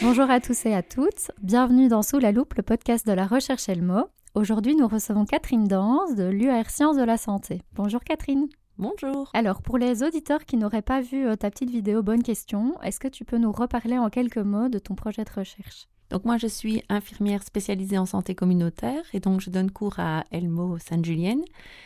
Bonjour à tous et à toutes, bienvenue dans Sous la loupe, le podcast de la recherche Elmo. Aujourd'hui, nous recevons Catherine Danse de l'UR Sciences de la Santé. Bonjour Catherine. Bonjour. Alors, pour les auditeurs qui n'auraient pas vu ta petite vidéo Bonne question, est-ce que tu peux nous reparler en quelques mots de ton projet de recherche ? Donc moi, je suis infirmière spécialisée en santé communautaire et donc je donne cours à Elmo Sainte-Julienne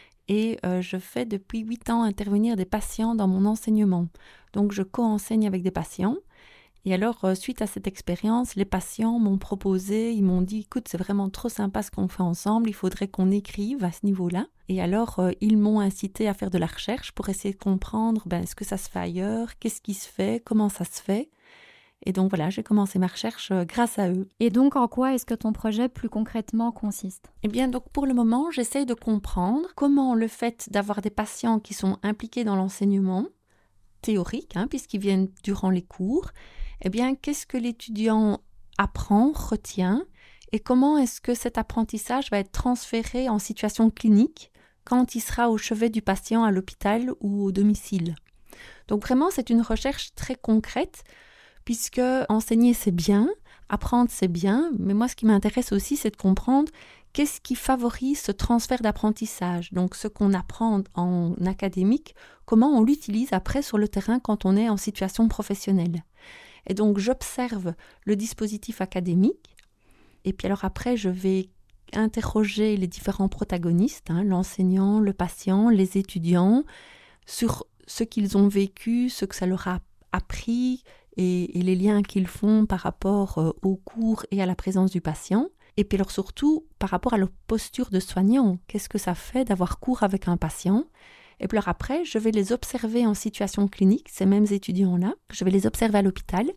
et je fais depuis 8 ans intervenir des patients dans mon enseignement. Donc je co-enseigne avec des patients. Et alors, suite à cette expérience, les patients m'ont proposé, ils m'ont dit « Écoute, c'est vraiment trop sympa ce qu'on fait ensemble, il faudrait qu'on écrive à ce niveau-là. » Et alors, ils m'ont incité à faire de la recherche pour essayer de comprendre est-ce que ça se fait ailleurs, qu'est-ce qui se fait, comment ça se fait. Et donc voilà, j'ai commencé ma recherche grâce à eux. Et donc, en quoi est-ce que ton projet plus concrètement consiste ? Eh bien, donc pour le moment, j'essaye de comprendre comment le fait d'avoir des patients qui sont impliqués dans l'enseignement théorique, puisqu'ils viennent durant les cours, eh bien, qu'est-ce que l'étudiant apprend, retient, et comment est-ce que cet apprentissage va être transféré en situation clinique quand il sera au chevet du patient à l'hôpital ou au domicile. Donc vraiment, c'est une recherche très concrète, puisque enseigner, c'est bien, apprendre, c'est bien, mais moi, ce qui m'intéresse aussi, c'est de comprendre qu'est-ce qui favorise ce transfert d'apprentissage. Donc, ce qu'on apprend en académique, comment on l'utilise après sur le terrain quand on est en situation professionnelle. Et donc, j'observe le dispositif académique, et puis alors après, je vais interroger les différents protagonistes, l'enseignant, le patient, les étudiants, sur ce qu'ils ont vécu, ce que ça leur a appris, et les liens qu'ils font par rapport au cours et à la présence du patient. Et puis alors surtout, par rapport à leur posture de soignant, qu'est-ce que ça fait d'avoir cours avec un patient ? Et puis alors après, je vais les observer en situation clinique, ces mêmes étudiants-là. Je vais les observer à l'hôpital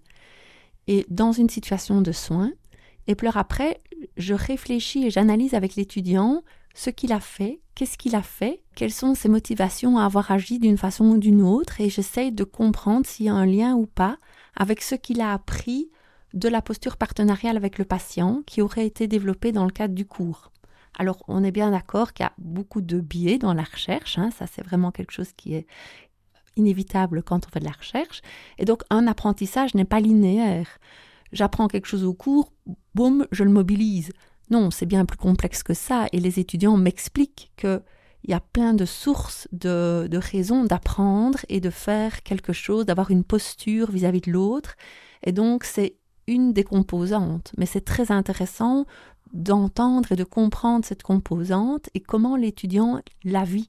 et dans une situation de soins. Et puis alors après, je réfléchis et j'analyse avec l'étudiant ce qu'il a fait, qu'est-ce qu'il a fait, quelles sont ses motivations à avoir agi d'une façon ou d'une autre, et j'essaye de comprendre s'il y a un lien ou pas avec ce qu'il a appris de la posture partenariale avec le patient qui aurait été développée dans le cadre du cours. Alors, on est bien d'accord qu'il y a beaucoup de biais dans la recherche, ça c'est vraiment quelque chose qui est inévitable quand on fait de la recherche, et donc un apprentissage n'est pas linéaire. J'apprends quelque chose au cours, boum, je le mobilise. Non, c'est bien plus complexe que ça, et les étudiants m'expliquent qu'il y a plein de sources, de raisons d'apprendre et de faire quelque chose, d'avoir une posture vis-à-vis de l'autre, et donc c'est une des composantes, mais c'est très intéressant d'entendre et de comprendre cette composante et comment l'étudiant la vit.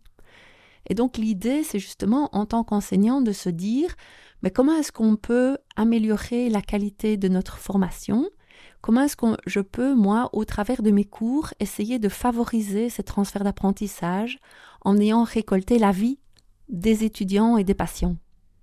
Et donc l'idée, c'est justement en tant qu'enseignant de se dire mais comment est-ce qu'on peut améliorer la qualité de notre formation ? Comment est-ce que je peux, moi, au travers de mes cours, essayer de favoriser ces transferts d'apprentissage en ayant récolté l'avis des étudiants et des patients ?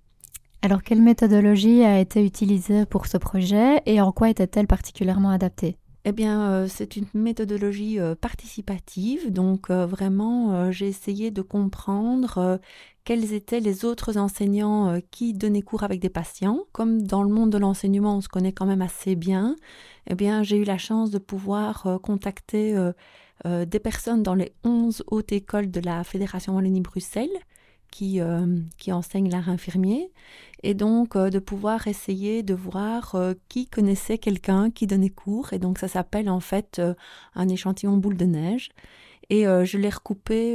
Alors, quelle méthodologie a été utilisée pour ce projet et en quoi était-elle particulièrement adaptée ? Eh bien, c'est une méthodologie participative, donc vraiment, j'ai essayé de comprendre quels étaient les autres enseignants qui donnaient cours avec des patients. Comme dans le monde de l'enseignement, on se connaît quand même assez bien, eh bien, j'ai eu la chance de pouvoir contacter des personnes dans les 11 hautes écoles de la Fédération Wallonie-Bruxelles qui enseignent l'art infirmier, et donc de pouvoir essayer de voir qui connaissait quelqu'un qui donnait cours, et donc ça s'appelle en fait un échantillon boule de neige, et je l'ai recoupé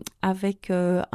avec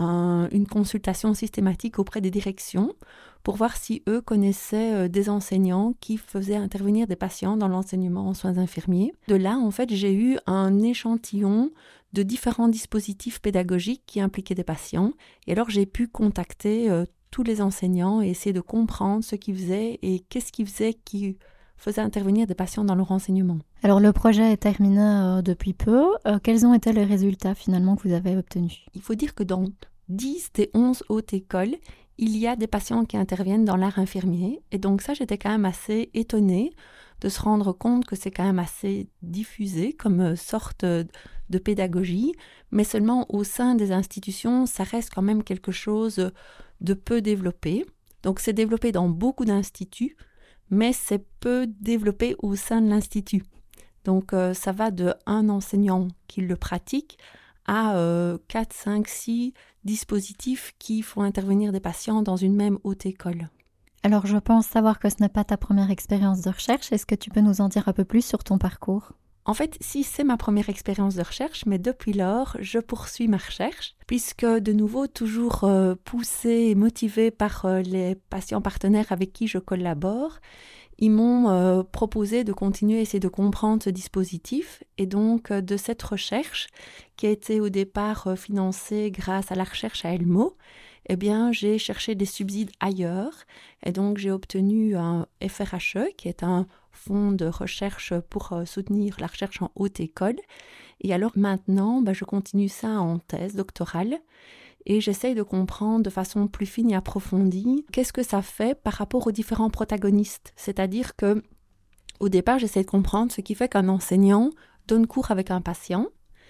une consultation systématique auprès des directions pour voir si eux connaissaient des enseignants qui faisaient intervenir des patients dans l'enseignement en soins infirmiers. De là, en fait, j'ai eu un échantillon de différents dispositifs pédagogiques qui impliquaient des patients. Et alors, j'ai pu contacter tous les enseignants et essayer de comprendre ce qu'ils faisaient et qu'est-ce qu'ils faisaient qui faisait intervenir des patients dans leur enseignement. Alors, le projet est terminé depuis peu. Quels ont été les résultats finalement que vous avez obtenus ? Il faut dire que dans 10 des 11 hautes écoles, il y a des patients qui interviennent dans l'art infirmier. Et donc ça, j'étais quand même assez étonnée de se rendre compte que c'est quand même assez diffusé comme sorte de pédagogie, mais seulement au sein des institutions, ça reste quand même quelque chose de peu développé. Donc c'est développé dans beaucoup d'instituts, mais c'est peu développé au sein de l'institut. Donc ça va de un enseignant qui le pratique à 4, 5, 6 dispositifs qui font intervenir des patients dans une même haute école. Alors je pense savoir que ce n'est pas ta première expérience de recherche. Est-ce que tu peux nous en dire un peu plus sur ton parcours ? En fait, si c'est ma première expérience de recherche, mais depuis lors, je poursuis ma recherche, puisque de nouveau, toujours poussée et motivée par les patients partenaires avec qui je collabore, ils m'ont proposé de continuer à essayer de comprendre ce dispositif. Et donc, de cette recherche, qui a été au départ financée grâce à la recherche à Elmo, eh bien, j'ai cherché des subsides ailleurs. Et donc, j'ai obtenu un FRHE, qui est un fonds de recherche pour soutenir la recherche en haute école. Et alors maintenant, je continue ça en thèse doctorale et j'essaye de comprendre de façon plus fine et approfondie qu'est-ce que ça fait par rapport aux différents protagonistes. C'est-à-dire que au départ, j'essaie de comprendre ce qui fait qu'un enseignant donne cours avec un patient.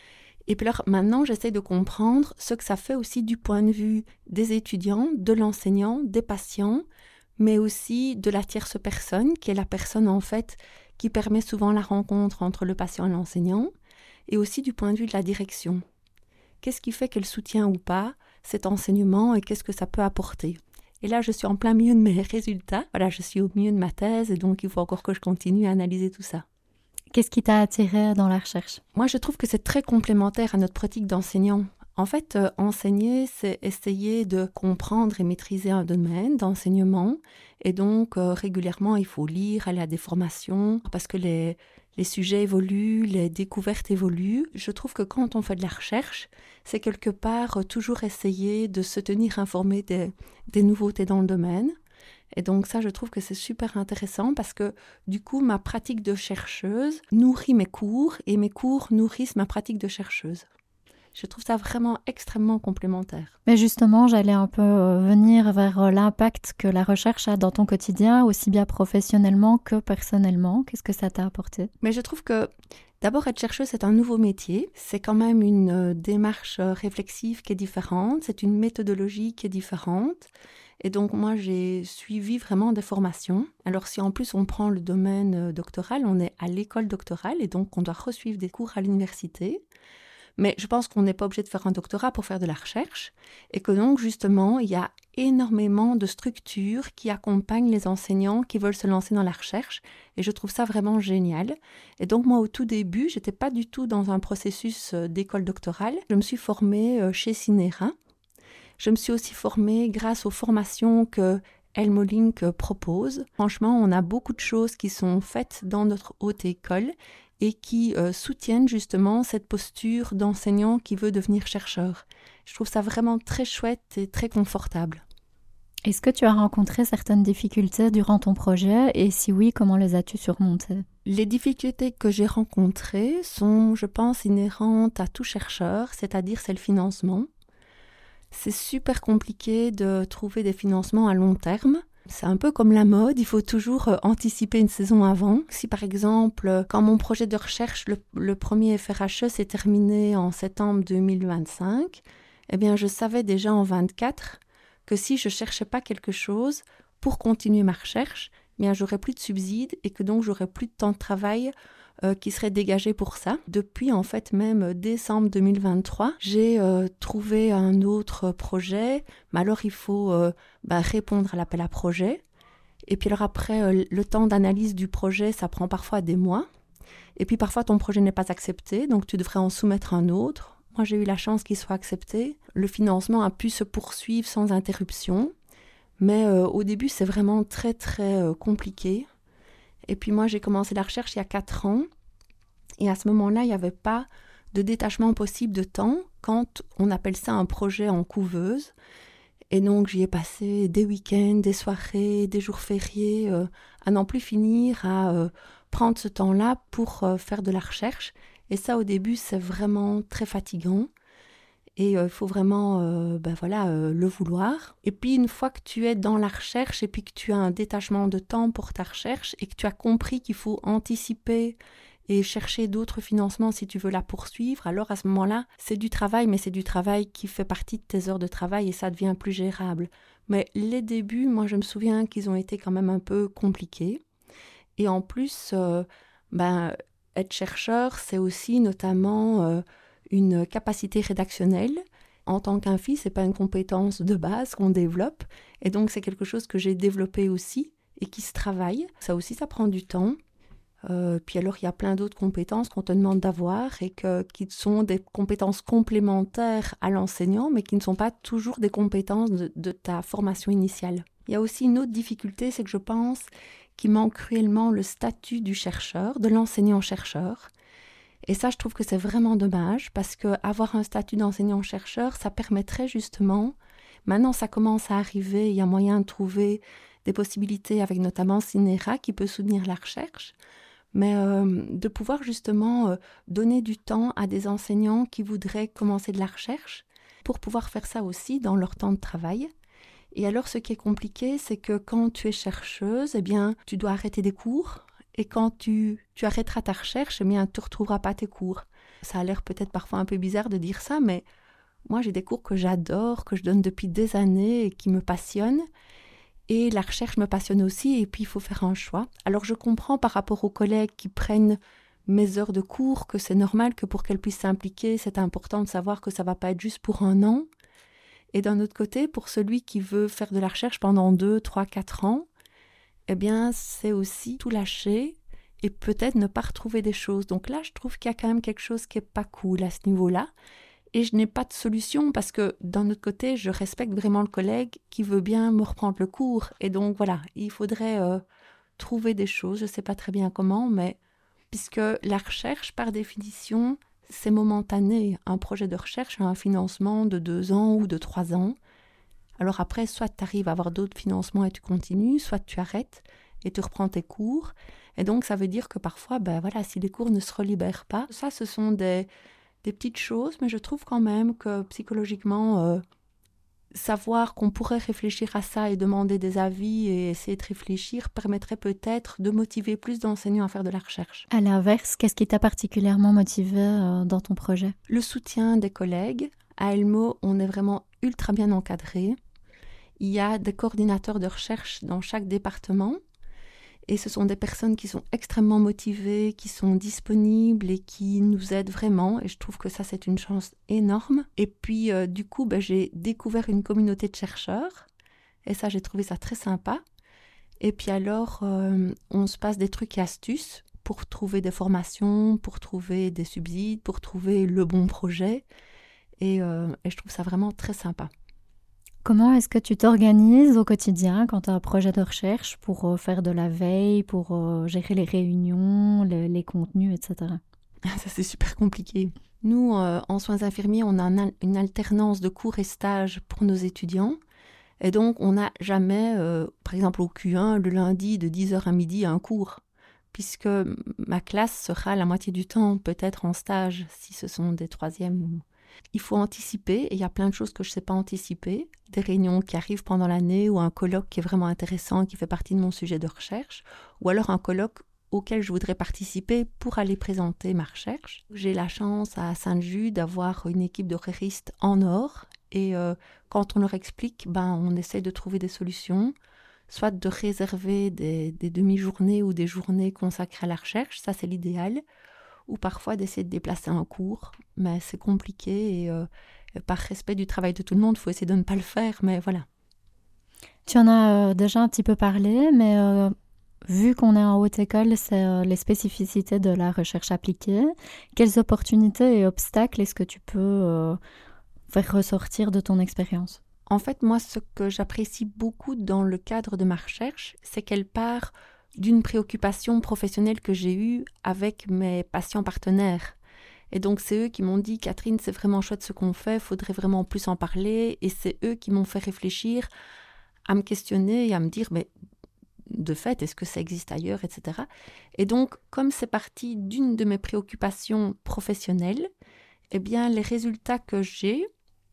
Et puis alors maintenant, j'essaie de comprendre ce que ça fait aussi du point de vue des étudiants, de l'enseignant, des patients, mais aussi de la tierce personne, qui est la personne en fait qui permet souvent la rencontre entre le patient et l'enseignant, et aussi du point de vue de la direction. Qu'est-ce qui fait qu'elle soutient ou pas cet enseignement et qu'est-ce que ça peut apporter? Et là, je suis en plein milieu de mes résultats. Voilà, je suis au milieu de ma thèse et donc il faut encore que je continue à analyser tout ça. Qu'est-ce qui t'a attiré dans la recherche ? Moi, je trouve que c'est très complémentaire à notre pratique d'enseignant. En fait, enseigner, c'est essayer de comprendre et maîtriser un domaine d'enseignement. Et donc, régulièrement, il faut lire, aller à des formations, parce que les sujets évoluent, les découvertes évoluent. Je trouve que quand on fait de la recherche, c'est quelque part toujours essayer de se tenir informé des nouveautés dans le domaine. Et donc ça, je trouve que c'est super intéressant parce que du coup, ma pratique de chercheuse nourrit mes cours et mes cours nourrissent ma pratique de chercheuse. Je trouve ça vraiment extrêmement complémentaire. Mais justement, j'allais un peu venir vers l'impact que la recherche a dans ton quotidien, aussi bien professionnellement que personnellement. Qu'est-ce que ça t'a apporté ? Mais je trouve que d'abord, être chercheuse, c'est un nouveau métier. C'est quand même une démarche réflexive qui est différente. C'est une méthodologie qui est différente. Et donc, moi, j'ai suivi vraiment des formations. Alors, si en plus on prend le domaine doctoral, on est à l'école doctorale et donc on doit resuivre des cours à l'université. Mais je pense qu'on n'est pas obligé de faire un doctorat pour faire de la recherche et que donc, justement, il y a énormément de structures qui accompagnent les enseignants qui veulent se lancer dans la recherche et je trouve ça vraiment génial. Et donc, moi, au tout début, je n'étais pas du tout dans un processus d'école doctorale. Je me suis formée chez Synera. Je me suis aussi formée grâce aux formations que Elmo Link propose. Franchement, on a beaucoup de choses qui sont faites dans notre haute école et qui soutiennent justement cette posture d'enseignant qui veut devenir chercheur. Je trouve ça vraiment très chouette et très confortable. Est-ce que tu as rencontré certaines difficultés durant ton projet et si oui, comment les as-tu surmontées ? Les difficultés que j'ai rencontrées sont, je pense, inhérentes à tout chercheur, c'est-à-dire c'est le financement. C'est super compliqué de trouver des financements à long terme. C'est un peu comme la mode, il faut toujours anticiper une saison avant. Si par exemple, quand mon projet de recherche, le premier FRHE s'est terminé en septembre 2025, eh bien je savais déjà en 2024 que si je ne cherchais pas quelque chose pour continuer ma recherche, eh bien j'aurais plus de subsides et que donc j'aurais plus de temps de travail qui serait dégagé pour ça. Depuis en fait même décembre 2023, j'ai trouvé un autre projet, mais alors il faut répondre à l'appel à projet. Et puis alors après, le temps d'analyse du projet, ça prend parfois des mois. Et puis parfois ton projet n'est pas accepté, donc tu devrais en soumettre un autre. Moi j'ai eu la chance qu'il soit accepté. Le financement a pu se poursuivre sans interruption, mais au début c'est vraiment très très compliqué. Et puis moi, j'ai commencé la recherche il y a 4 ans. Et à ce moment-là, il n'y avait pas de détachement possible de temps quand on appelle ça un projet en couveuse. Et donc, j'y ai passé des week-ends, des soirées, des jours fériés, à n'en plus finir, à prendre ce temps-là pour faire de la recherche. Et ça, au début, c'est vraiment très fatigant. Et il faut vraiment le vouloir. Et puis une fois que tu es dans la recherche et puis que tu as un détachement de temps pour ta recherche et que tu as compris qu'il faut anticiper et chercher d'autres financements si tu veux la poursuivre, alors à ce moment-là, c'est du travail, mais c'est du travail qui fait partie de tes heures de travail et ça devient plus gérable. Mais les débuts, moi je me souviens qu'ils ont été quand même un peu compliqués. Et en plus, être chercheur, c'est aussi notamment une capacité rédactionnelle En tant qu'infirmière, c'est pas une compétence de base qu'on développe. Et donc, c'est quelque chose que j'ai développé aussi et qui se travaille. Ça aussi, ça prend du temps. Puis alors, il y a plein d'autres compétences qu'on te demande d'avoir et qui sont des compétences complémentaires à l'enseignant, mais qui ne sont pas toujours des compétences de ta formation initiale. Il y a aussi une autre difficulté, c'est que je pense qu'il manque cruellement le statut du chercheur, de l'enseignant-chercheur. Et ça, je trouve que c'est vraiment dommage, parce qu'avoir un statut d'enseignant-chercheur, ça permettrait justement, maintenant ça commence à arriver, il y a moyen de trouver des possibilités avec notamment CINERA qui peut soutenir la recherche, mais de pouvoir justement donner du temps à des enseignants qui voudraient commencer de la recherche pour pouvoir faire ça aussi dans leur temps de travail. Et alors, ce qui est compliqué, c'est que quand tu es chercheuse, eh bien, tu dois arrêter des cours. Et quand tu arrêteras ta recherche, eh bien, tu ne retrouveras pas tes cours. Ça a l'air peut-être parfois un peu bizarre de dire ça, mais moi, j'ai des cours que j'adore, que je donne depuis des années et qui me passionnent. Et la recherche me passionne aussi, et puis il faut faire un choix. Alors, je comprends par rapport aux collègues qui prennent mes heures de cours que c'est normal que pour qu'elles puissent s'impliquer, c'est important de savoir que ça ne va pas être juste pour un an. Et d'un autre côté, pour celui qui veut faire de la recherche pendant 2, 3, 4 ans, eh bien, c'est aussi tout lâcher et peut-être ne pas retrouver des choses. Donc là, je trouve qu'il y a quand même quelque chose qui n'est pas cool à ce niveau-là. Et je n'ai pas de solution parce que d'un autre côté, je respecte vraiment le collègue qui veut bien me reprendre le cours. Et donc voilà, il faudrait trouver des choses. Je ne sais pas très bien comment, mais puisque la recherche, par définition, c'est momentané. Un projet de recherche a un financement de 2 ans ou de 3 ans. Alors après, soit tu arrives à avoir d'autres financements et tu continues, soit tu arrêtes et tu reprends tes cours. Et donc, ça veut dire que parfois, si les cours ne se relibèrent pas, ça, ce sont des petites choses, mais je trouve quand même que psychologiquement, savoir qu'on pourrait réfléchir à ça et demander des avis et essayer de réfléchir permettrait peut-être de motiver plus d'enseignants à faire de la recherche. À l'inverse, qu'est-ce qui t'a particulièrement motivé dans ton projet ? Le soutien des collègues. À Elmo, on est vraiment ultra bien encadré. Il y a des coordinateurs de recherche dans chaque département. Et ce sont des personnes qui sont extrêmement motivées, qui sont disponibles et qui nous aident vraiment. Et je trouve que ça, c'est une chance énorme. Et puis, du coup, j'ai découvert une communauté de chercheurs. Et ça, j'ai trouvé ça très sympa. Et puis alors, on se passe des trucs et astuces pour trouver des formations, pour trouver des subsides, pour trouver le bon projet. Et je trouve ça vraiment très sympa. Comment est-ce que tu t'organises au quotidien quand tu as un projet de recherche pour faire de la veille, pour gérer les réunions, les contenus, etc. Ça, c'est super compliqué. Nous, en soins infirmiers, on a une alternance de cours et stages pour nos étudiants. Et donc, on n'a jamais, par exemple au Q1, le lundi de 10h à midi, un cours. Puisque ma classe sera la moitié du temps peut-être en stage, si ce sont des troisièmes. Il faut anticiper, et il y a plein de choses que je ne sais pas anticiper. Des réunions qui arrivent pendant l'année, ou un colloque qui est vraiment intéressant, qui fait partie de mon sujet de recherche, ou alors un colloque auquel je voudrais participer pour aller présenter ma recherche. J'ai la chance à Sainte-Jude d'avoir une équipe de horaristes en or, et quand on leur explique, on essaie de trouver des solutions, soit de réserver des demi-journées ou des journées consacrées à la recherche, ça c'est l'idéal, ou parfois d'essayer de déplacer un cours, mais c'est compliqué et par respect du travail de tout le monde, il faut essayer de ne pas le faire, mais voilà. Tu en as déjà un petit peu parlé, mais vu qu'on est en haute école, c'est les spécificités de la recherche appliquée. Quelles opportunités et obstacles est-ce que tu peux faire ressortir de ton expérience ? En fait, moi, ce que j'apprécie beaucoup dans le cadre de ma recherche, c'est qu'elle part d'une préoccupation professionnelle que j'ai eue avec mes patients partenaires. Et donc, c'est eux qui m'ont dit « Catherine, c'est vraiment chouette ce qu'on fait, il faudrait vraiment plus en parler ». Et c'est eux qui m'ont fait réfléchir, à me questionner et à me dire « mais de fait, est-ce que ça existe ailleurs ?» etc. Et donc, comme c'est parti d'une de mes préoccupations professionnelles, eh bien, les résultats que j'ai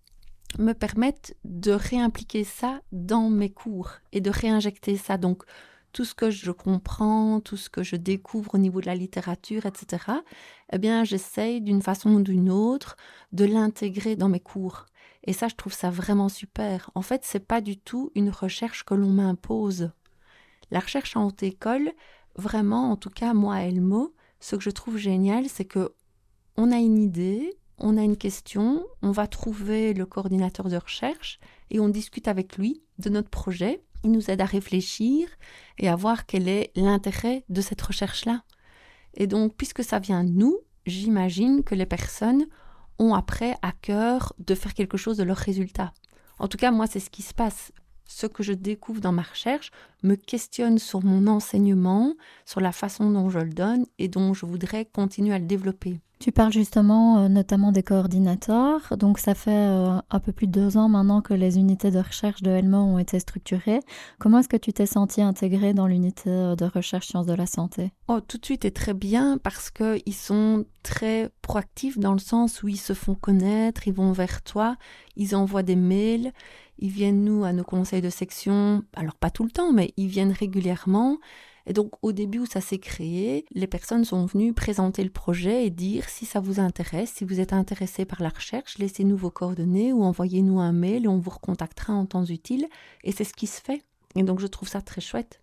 me permettent de réimpliquer ça dans mes cours et de réinjecter ça. Donc, tout ce que je comprends, tout ce que je découvre au niveau de la littérature, etc., eh bien, j'essaye d'une façon ou d'une autre de l'intégrer dans mes cours. Et ça, je trouve ça vraiment super. En fait, c'est pas du tout une recherche que l'on m'impose. La recherche en haute école, vraiment, en tout cas, moi, à Elmo, ce que je trouve génial, c'est que on a une idée, on a une question, on va trouver le coordinateur de recherche et on discute avec lui de notre projet. Il nous aide à réfléchir et à voir quel est l'intérêt de cette recherche-là. Et donc, puisque ça vient de nous, j'imagine que les personnes ont après à cœur de faire quelque chose de leurs résultats. En tout cas, moi, c'est ce qui se passe. Ce que je découvre dans ma recherche me questionne sur mon enseignement, sur la façon dont je le donne et dont je voudrais continuer à le développer. Tu parles justement notamment des coordinateurs. Donc ça fait un peu plus de 2 ans maintenant que les unités de recherche de Helmond ont été structurées. Comment est-ce que tu t'es sentie intégrée dans l'unité de recherche sciences de la santé? Tout de suite et très bien parce qu'ils sont très proactifs dans le sens où ils se font connaître, ils vont vers toi, ils envoient des mails, ils viennent à nos conseils de section, alors pas tout le temps, mais ils viennent régulièrement. Et donc, au début où ça s'est créé, les personnes sont venues présenter le projet et dire si ça vous intéresse, si vous êtes intéressé par la recherche, laissez-nous vos coordonnées ou envoyez-nous un mail et on vous recontactera en temps utile. Et c'est ce qui se fait. Et donc, je trouve ça très chouette.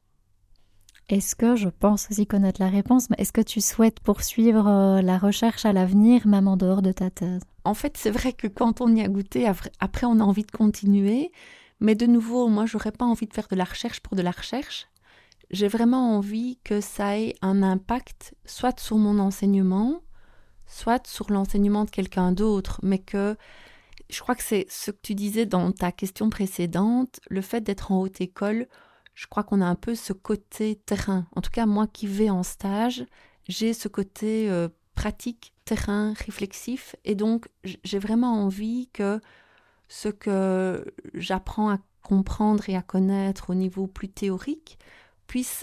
Est-ce que, je pense aussi connaître la réponse, mais est-ce que tu souhaites poursuivre la recherche à l'avenir, même en dehors de ta thèse? En fait, c'est vrai que quand on y a goûté, après, on a envie de continuer. Mais de nouveau, moi, j'aurais pas envie de faire de la recherche pour de la recherche. J'ai vraiment envie que ça ait un impact, soit sur mon enseignement, soit sur l'enseignement de quelqu'un d'autre. Mais que, je crois que c'est ce que tu disais dans ta question précédente, le fait d'être en haute école, je crois qu'on a un peu ce côté terrain. En tout cas, moi qui vais en stage, j'ai ce côté pratique, terrain, réflexif. Et donc, j'ai vraiment envie que ce que j'apprends à comprendre et à connaître au niveau plus théorique puisse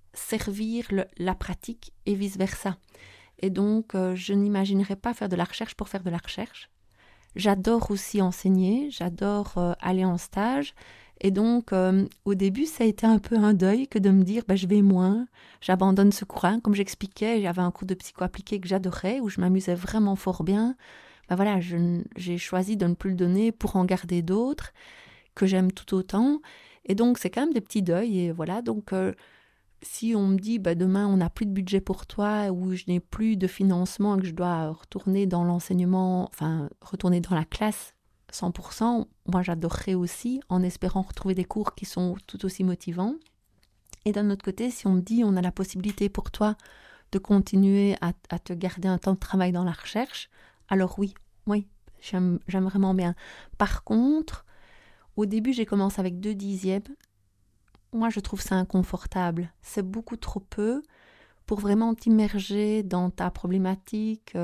servir la pratique et vice-versa. Et donc, je n'imaginerais pas faire de la recherche pour faire de la recherche. J'adore aussi enseigner, j'adore aller en stage. Et donc, au début, ça a été un peu un deuil que de me dire je vais moins, j'abandonne ce cours. Comme j'expliquais, j'avais un cours de psycho appliqué que j'adorais, où je m'amusais vraiment fort bien. Voilà, j'ai choisi de ne plus le donner pour en garder d'autres que j'aime tout autant. Et donc, c'est quand même des petits deuils. Et voilà, donc, si on me dit demain, on n'a plus de budget pour toi ou je n'ai plus de financement et que je dois retourner dans l'enseignement, enfin, retourner dans la classe 100%, moi, j'adorerais aussi, en espérant retrouver des cours qui sont tout aussi motivants. Et d'un autre côté, si on me dit, on a la possibilité pour toi de continuer à te garder un temps de travail dans la recherche, alors oui, j'aime vraiment bien. Par contre, au début, j'ai commencé avec 2 dixièmes. Moi, je trouve ça inconfortable. C'est beaucoup trop peu pour vraiment t'immerger dans ta problématique,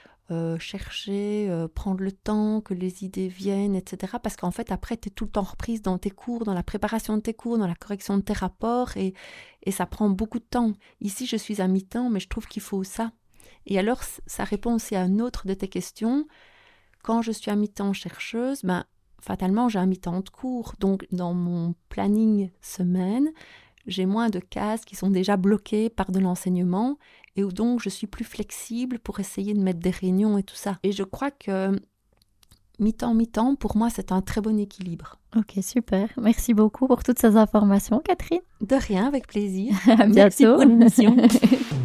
chercher, prendre le temps que les idées viennent, etc. Parce qu'en fait, après, tu es tout le temps reprise dans tes cours, dans la préparation de tes cours, dans la correction de tes rapports, et ça prend beaucoup de temps. Ici, je suis à mi-temps, mais je trouve qu'il faut ça. Et alors, ça répond aussi à une autre de tes questions. Quand je suis à mi-temps chercheuse, fatalement, j'ai un mi-temps de cours. Donc, dans mon planning semaine, j'ai moins de cases qui sont déjà bloquées par de l'enseignement et où donc je suis plus flexible pour essayer de mettre des réunions et tout ça. Et je crois que mi-temps, pour moi, c'est un très bon équilibre. Ok, super. Merci beaucoup pour toutes ces informations, Catherine. De rien, avec plaisir. À bientôt. Merci pour l'émission.